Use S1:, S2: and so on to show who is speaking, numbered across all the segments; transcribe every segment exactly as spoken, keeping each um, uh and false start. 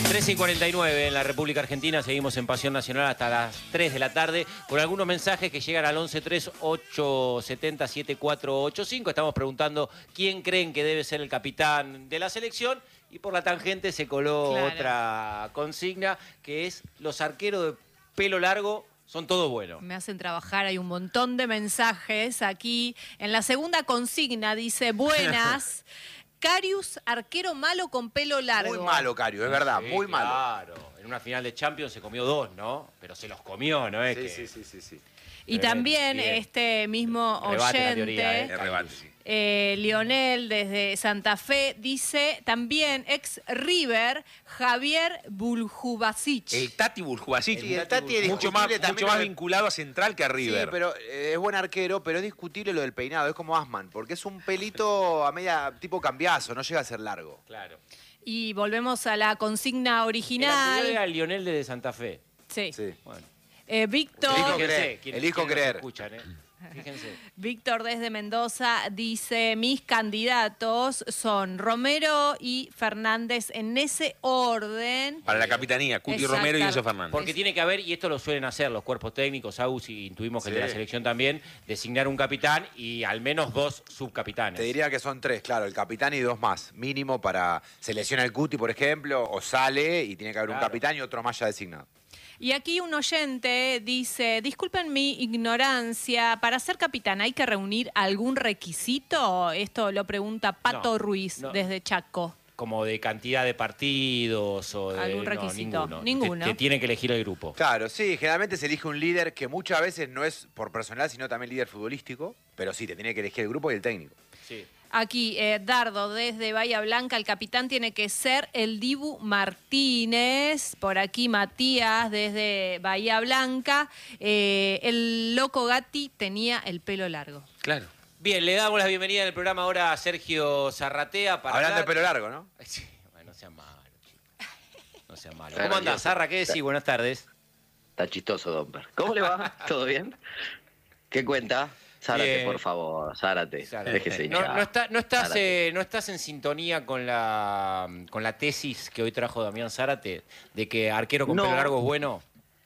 S1: trece y cuarenta y nueve en la República Argentina, seguimos en Pasión Nacional hasta las tres de la tarde con algunos mensajes que llegan al once tres ocho siete cero siete cuatro ocho cinco. Estamos preguntando quién creen que debe ser el capitán de la selección y por la tangente se coló
S2: Claro.
S1: otra consigna que es los arqueros de pelo largo son todos buenos.
S2: Me hacen trabajar, hay un montón de mensajes aquí. En la segunda consigna dice, buenas, Karius, arquero malo con pelo largo.
S3: Muy malo, Karius, es verdad,
S1: Sí,
S3: muy malo.
S1: Claro, en una final de Champions se comió dos, ¿no? Pero se los comió, ¿no es
S3: Sí,
S1: que...
S3: sí, sí, sí, sí.
S2: Y
S1: Bien,
S2: también
S1: bien.
S2: este mismo
S1: Rebate la
S2: oyente,
S1: teoría, ¿eh?
S3: El rebate, sí.
S2: eh, Lionel desde Santa Fe, dice también ex River, Javier Buljubasic.
S4: El Tati Buljubasic,
S3: Sí, el Tati es
S4: mucho más,
S3: discutible también
S4: mucho más
S3: con el-
S4: vinculado a Central que a River.
S3: Sí, pero eh, es buen arquero, pero es discutible lo del peinado, es como Asman, porque es un pelito a media tipo cambiazo, no llega a ser largo.
S1: Claro.
S2: Y volvemos a la consigna
S1: El anterior
S2: original.
S1: era el Lionel de Santa Fe.
S2: Sí.
S3: Sí.
S1: Bueno.
S2: Eh, Víctor.
S3: Elijo
S1: Fíjense,
S3: creer,
S1: quienes-
S3: elijo
S1: quienes nos
S3: creer.
S1: escuchan, ¿eh? Fíjense.
S2: Víctor desde Mendoza dice, mis candidatos son Romero y Fernández en ese orden.
S4: Para la capitanía, Cuti
S2: Exacto.
S4: Romero y Enzo Fernández.
S1: Porque tiene que haber, y esto lo suelen hacer los cuerpos técnicos, Agus, y intuimos que el de la
S3: Sí.
S1: selección también, designar un capitán y al menos dos subcapitanes.
S3: Te diría que son tres, claro, el capitán y dos más, mínimo para seleccionar el Cuti, por ejemplo, o sale y tiene que haber un
S1: Claro.
S3: capitán y otro más ya designado.
S2: Y aquí un oyente dice, disculpen mi ignorancia, ¿para ser capitán hay que reunir algún requisito? Esto lo pregunta Pato
S1: No,
S2: Ruiz
S1: no.
S2: desde Chaco.
S1: Como de cantidad de partidos o de...
S2: ¿Algún
S1: no,
S2: requisito?
S1: ninguno.
S2: Ninguno.
S1: Que, que tiene que elegir el grupo.
S3: Claro, sí, generalmente se elige un líder que muchas veces no es por personal, sino también líder futbolístico, pero sí, te tiene que elegir el grupo y el técnico.
S1: Sí.
S2: Aquí, eh, Dardo, desde Bahía Blanca, el capitán tiene que ser el Dibu Martínez. Por aquí, Matías, desde Bahía Blanca. Eh, el loco Gatti tenía el pelo largo.
S4: Claro.
S1: Bien, le damos la bienvenida en el programa ahora a Sergio Zarratea para
S3: Hablando de
S1: hablar-
S3: pelo largo, ¿no?
S1: Sí, bueno, no sea malo, chico. No sea malo.
S5: Claro,
S1: ¿Cómo andás,
S5: yo-
S1: Zarra? ¿Qué decís? Buenas tardes.
S5: Está chistoso, Domper. ¿Cómo le va? ¿Todo bien? ¿Qué cuenta? Zárate,
S1: Bien.
S5: por favor, Zárate.
S1: Zárate.
S5: Déjese
S1: No,
S5: hinchar.
S1: no, está- no estás,
S5: Zárate.
S1: eh, no estás en sintonía con la, con la tesis que hoy trajo Damián Zárate de que arquero con
S5: No.
S1: pelo largo es bueno.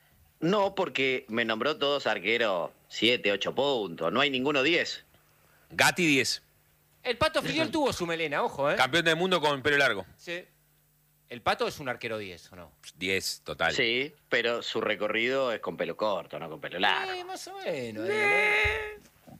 S5: No, porque me nombró todos arqueros siete, ocho puntos. No hay ninguno diez.
S4: Gatti diez.
S1: El Pato Filiol tuvo su melena, ojo, ¿eh?
S4: Campeón del mundo con pelo largo.
S1: Sí. El Pato es un arquero diez, ¿o no?
S4: diez, total.
S5: Sí, pero su recorrido es con pelo corto, no con pelo largo.
S1: Eh, más o menos. eh,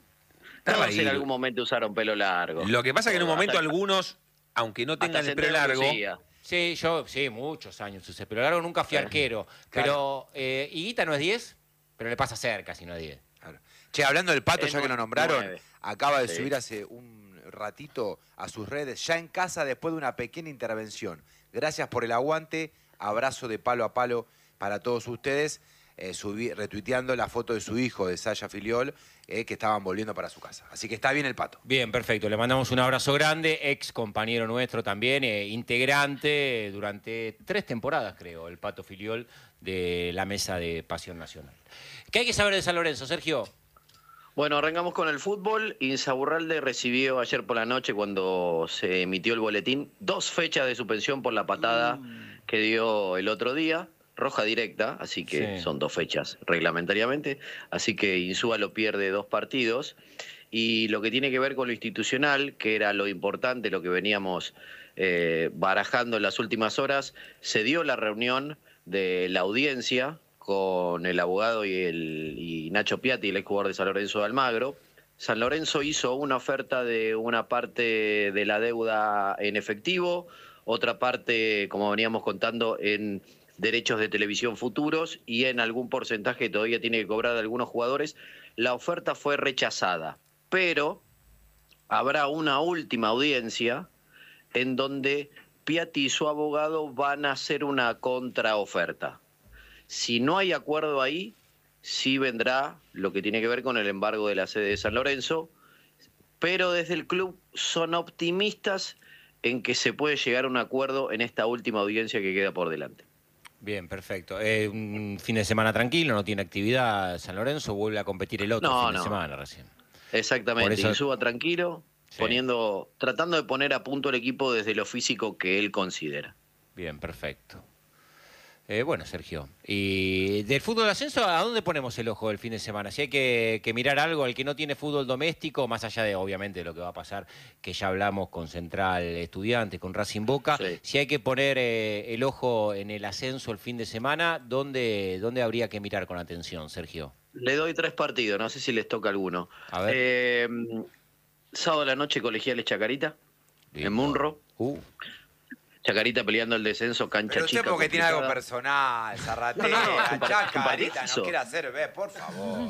S5: Todos
S4: ahí.
S5: en algún momento usaron pelo largo.
S4: Lo que pasa es que en un
S5: Hasta-
S4: momento algunos, aunque no
S5: hasta
S4: tengan el pelo
S5: Sendero
S4: largo,
S5: lucía.
S1: Sí, yo, sí, muchos años usé pelo largo, nunca fui
S5: Sí.
S1: arquero. Pero, eh, Higuita no es diez, pero le pasa cerca si no es diez.
S3: Claro. Che, hablando del Pato,
S5: Es
S3: ya que lo
S5: nue-
S3: nombraron,
S5: nueve.
S3: acaba de
S5: Sí.
S3: subir hace un ratito a sus redes, ya en casa después de una pequeña intervención. Gracias por el aguante, abrazo de palo a palo para todos ustedes, eh, subí- retuiteando la foto de su hijo, de Saya Filiol, eh, que estaban volviendo para su casa. Así que está bien el Pato.
S1: Bien, perfecto. Le mandamos un abrazo grande, ex compañero nuestro también, eh, integrante durante tres temporadas, creo, el Pato Filiol de la mesa de Pasión Nacional. ¿Qué hay que saber de San Lorenzo, Sergio?
S5: Bueno, arrancamos con el fútbol. Insaurralde recibió ayer por la noche, cuando se emitió el boletín, dos fechas de suspensión por la patada que dio el otro día. Roja directa, así que
S1: Sí.
S5: son dos fechas reglamentariamente. Así que Insúa lo pierde dos partidos. Y lo que tiene que ver con lo institucional, que era lo importante, lo que veníamos eh, barajando en las últimas horas, se dio la reunión de la audiencia con el abogado y, el, y Nacho Piatti, el exjugador de San Lorenzo de Almagro. San Lorenzo hizo una oferta de una parte de la deuda en efectivo, otra parte, como veníamos contando, en derechos de televisión futuros y en algún porcentaje que todavía tiene que cobrar de algunos jugadores. La oferta fue rechazada, pero habrá una última audiencia en donde Piatti y su abogado van a hacer una contraoferta. Si no hay acuerdo ahí, sí vendrá lo que tiene que ver con el embargo de la sede de San Lorenzo, pero desde el club son optimistas en que se puede llegar a un acuerdo en esta última audiencia que queda por delante.
S1: Bien, perfecto. Eh, un fin de semana tranquilo, no tiene actividad San Lorenzo, vuelve a competir el otro
S5: No,
S1: fin de
S5: no.
S1: semana recién.
S5: Exactamente,
S1: Por eso-
S5: Insúa tranquilo,
S1: Sí.
S5: poniendo, tratando de poner a punto el equipo desde lo físico que él considera.
S1: Bien, perfecto. Eh, bueno, Sergio, y del fútbol de ascenso, ¿a dónde ponemos el ojo el fin de semana? Si hay que, que mirar algo, el que no tiene fútbol doméstico, más allá de, obviamente, de lo que va a pasar, que ya hablamos con Central Estudiantes, con Racing Boca,
S5: Sí.
S1: si hay que poner eh, el ojo en el ascenso el fin de semana, ¿dónde, ¿dónde habría que mirar con atención, Sergio?
S5: Le doy tres partidos, no sé si les toca alguno.
S1: A ver.
S5: Eh, sábado a la noche, Colegiales Chacarita,
S1: Lindo.
S5: en Munro.
S1: Uh,
S5: Chacarita peleando el descenso, cancha
S3: Pero usted
S5: chica.
S3: porque tiene algo
S5: complicada.
S3: personal, Zarratea,
S5: No, no, no, es un par-
S3: Chacarita,
S5: un partidazo.
S3: no quiere hacer, ve, por favor.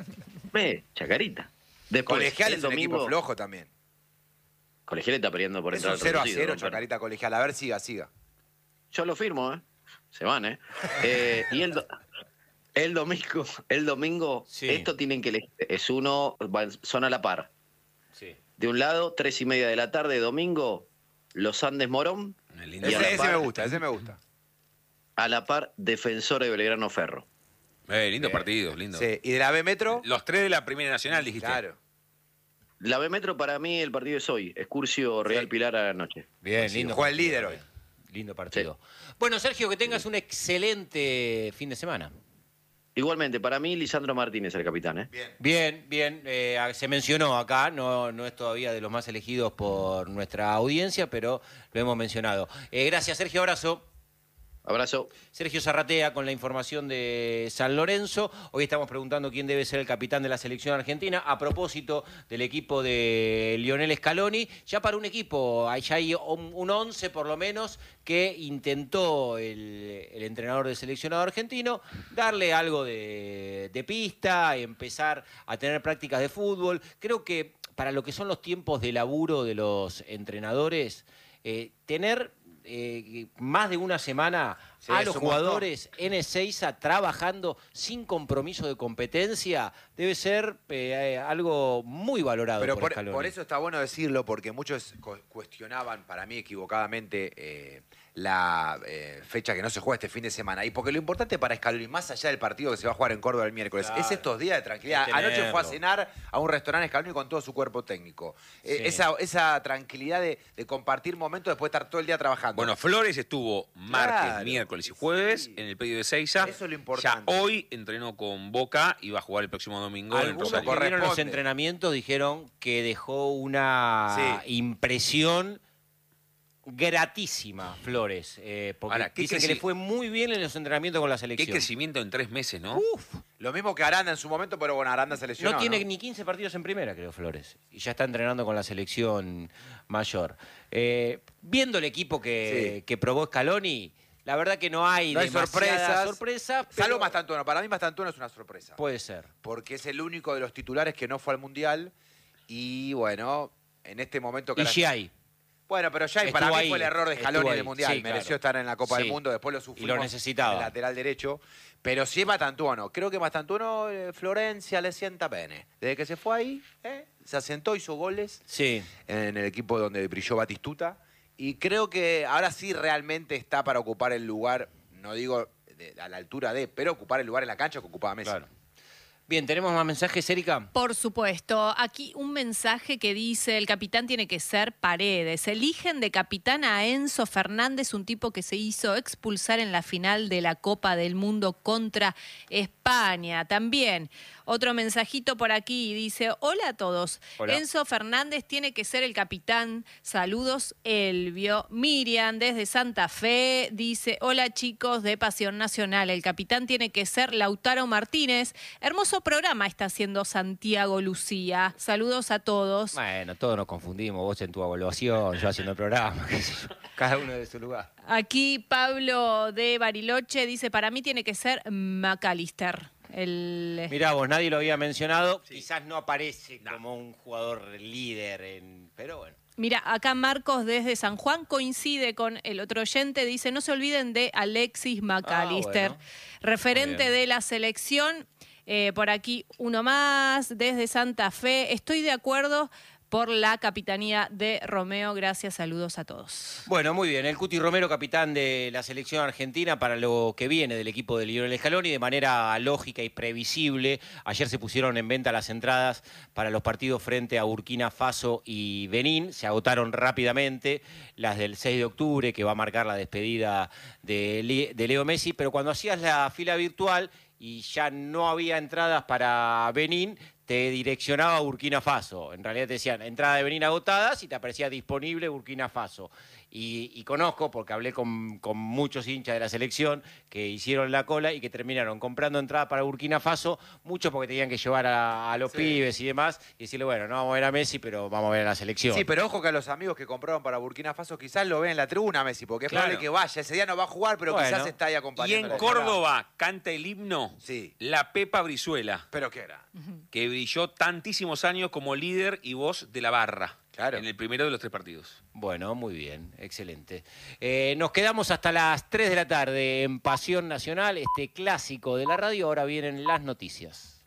S5: Ve, Chacarita. Después,
S3: Colegial
S5: el
S3: es un equipo
S5: domingo,
S3: flojo también.
S5: Colegial está peleando por
S3: Es
S5: entrar
S3: un
S5: al
S3: cero a
S5: reducido,
S3: cero,
S5: ¿no? Pero
S3: Chacarita Colegial. A ver, siga, siga.
S5: Yo lo firmo, ¿eh? Se van, ¿eh? Eh, y el, do- el domingo, el domingo,
S1: Sí.
S5: esto tienen que elegir. Es uno, van- son a la par.
S1: sí.
S5: De un lado, tres y media de la tarde, domingo, Los Andes Morón.
S4: Lindo.
S5: Y a la
S3: Ese, ese
S5: par-
S3: me gusta, ese me gusta.
S5: A la par, Defensor de Belgrano Ferro.
S4: Eh, lindo
S3: Bien.
S4: partido, lindo.
S3: Sí. ¿Y de la B Metro?
S4: Los tres de la Primera Nacional, dijiste.
S3: Claro.
S5: La B Metro para mí el partido es hoy. Excursio Real
S3: Sí.
S5: Pilar a la noche.
S1: Bien,
S3: Sí,
S1: lindo.
S3: juega el
S1: partido,
S3: líder hoy.
S1: eh. Lindo partido. Bueno, Sergio, que tengas un excelente fin de semana.
S5: Igualmente, para mí, Lisandro Martínez, el capitán, ¿eh?
S3: Bien.
S1: Bien, bien. eh, se mencionó acá, no, no es todavía de los más elegidos por nuestra audiencia, pero lo hemos mencionado. Eh, gracias, Sergio. Abrazo.
S5: Abrazo.
S1: Sergio Zarratea con la información de San Lorenzo. Hoy estamos preguntando quién debe ser el capitán de la selección argentina a propósito del equipo de Lionel Scaloni. Ya para un equipo, ya hay un, un once por lo menos que intentó el, el entrenador del seleccionado argentino darle algo de, de pista, empezar a tener prácticas de fútbol. Creo que para lo que son los tiempos de laburo de los entrenadores, eh, tener... Eh, más de una semana
S3: Sí,
S1: a
S3: es
S1: los
S3: un
S1: jugadores en Ezeiza trabajando sin compromiso de competencia debe ser eh, algo muy valorado
S3: Pero
S1: por,
S3: por,
S1: Scaloni.
S3: por eso está bueno decirlo, porque muchos cu- cuestionaban, para mí equivocadamente, eh, la eh, fecha que no se juega este fin de semana. Y porque lo importante para Scaloni, más allá del partido que se va a jugar en Córdoba el miércoles,
S1: Claro.
S3: es estos días de tranquilidad.
S1: Es tenerlo.
S3: Anoche fue a cenar a un restaurante Scaloni con todo su cuerpo técnico. Eh,
S1: Sí.
S3: esa, esa tranquilidad de, de compartir momentos después de estar todo el día trabajando.
S4: Bueno, Flores estuvo martes,
S3: Claro.
S4: miércoles y jueves
S3: Sí.
S4: en el predio de Ezeiza.
S3: Eso es lo importante.
S4: Ya hoy entrenó con Boca y va a jugar el próximo domingo en el
S1: Algunos
S4: Rosario.
S1: que vieron los
S3: Corresponde.
S1: entrenamientos dijeron que dejó una
S3: Sí.
S1: impresión gratísima, Flores, eh, porque
S4: Ahora, ¿qué
S1: dicen que
S4: creci-
S1: le fue muy bien en los entrenamientos con la
S4: Qué
S1: selección.
S4: crecimiento en tres meses, ¿no?
S1: Uf,
S3: Lo mismo que Aranda en su momento, pero bueno, Aranda se lesionó.
S1: no tiene
S3: ¿no?
S1: ni quince partidos en primera, creo, Flores. Y ya está entrenando con la selección mayor. Eh, viendo el equipo que,
S3: Sí.
S1: que probó Scaloni, la verdad que no hay,
S3: No hay
S1: demasiada
S3: sorpresas.
S1: sorpresa, pero
S3: Salvo Mastantuono. Para mí Mastantuono es una sorpresa.
S1: puede ser.
S3: Porque es el único de los titulares que no fue al Mundial. Y bueno, en este momento... que
S1: Y
S3: ahora-
S1: Giai.
S3: Bueno, pero ya
S1: Estuvo
S3: para mí
S1: ahí,
S3: fue el error de Scaloni
S1: estuvo
S3: en
S1: ahí.
S3: el Mundial.
S1: Sí,
S3: Mereció
S1: claro.
S3: estar en la Copa
S1: Sí.
S3: del Mundo, después lo
S1: Y lo
S3: sufrimos
S1: necesitaba.
S3: en el lateral derecho. Pero sí es Mastantuono. Creo que Mastantuono, eh, Florencia le sienta pene. Desde que se fue ahí, eh, se asentó, hizo goles
S1: Sí.
S3: en el equipo donde brilló Batistuta. Y creo que ahora sí realmente está para ocupar el lugar, no digo de- a la altura de, pero ocupar el lugar en la cancha que ocupaba Messi.
S1: Claro. Bien, ¿tenemos más mensajes, Erika?
S2: Por supuesto. Aquí un mensaje que dice, el capitán tiene que ser Paredes. Eligen de capitán a Enzo Fernández, un tipo que se hizo expulsar en la final de la Copa del Mundo contra España. También otro mensajito por aquí dice, hola a todos.
S1: Hola.
S2: Enzo Fernández tiene que ser el capitán. Saludos, Elvio. Miriam desde Santa Fe dice, hola chicos de Pasión Nacional. El capitán tiene que ser Lautaro Martínez. Hermoso programa está haciendo Santiago Lucía. Saludos a todos.
S1: Bueno, todos nos confundimos, vos en tu evaluación, yo haciendo el programa, qué sé yo, cada uno de su lugar.
S2: Aquí Pablo de Bariloche dice, para mí tiene que ser McAllister. El...
S1: Mirá vos, nadie lo había mencionado, quizás no aparece como un jugador líder, en... pero bueno.
S2: Mira, acá Marcos desde San Juan coincide con el otro oyente, dice, no se olviden de Alexis McAllister,
S1: Ah, bueno.
S2: referente
S1: Muy bien.
S2: de la selección. Eh, por aquí uno más, desde Santa Fe. Estoy de acuerdo, por la capitanía de Romeo. Gracias, saludos a todos.
S1: Bueno, muy bien. El Cuti Romero, capitán de la selección argentina para lo que viene del equipo de Lionel Scaloni, de manera lógica y previsible. Ayer se pusieron en venta las entradas para los partidos frente a Burkina Faso y Benín. Se agotaron rápidamente las del seis de octubre, que va a marcar la despedida de, de Leo Messi. Pero cuando hacías la fila virtual y ya no había entradas para Benín, te direccionaba a Burkina Faso. En realidad te decían entrada de Benín agotadas y te aparecía disponible Burkina Faso. Y, y conozco, porque hablé con, con muchos hinchas de la selección que hicieron la cola y que terminaron comprando entrada para Burkina Faso, muchos porque tenían que llevar a, a los sí. pibes y demás, y decirle, bueno, no vamos a ver a Messi, pero vamos a ver a la selección.
S3: Sí, pero ojo que a los amigos que compraron para Burkina Faso quizás lo ven en la tribuna Messi, porque es
S4: claro.
S3: probable que vaya. Ese día no va a jugar, pero bueno, quizás está ahí acompañando.
S4: Y en Córdoba canta el himno
S3: sí.
S4: la Pepa Brizuela.
S3: ¿Pero qué era?
S4: Que brilló tantísimos años como líder y voz de la barra. Claro. En el primero de los tres partidos.
S1: Bueno, muy bien, excelente. Eh, nos quedamos hasta las tres de la tarde en Pasión Nacional, este clásico de la radio. Ahora vienen las noticias.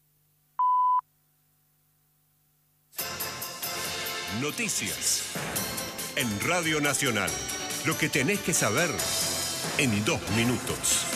S6: Noticias en Radio Nacional. Lo que tenés que saber en dos minutos.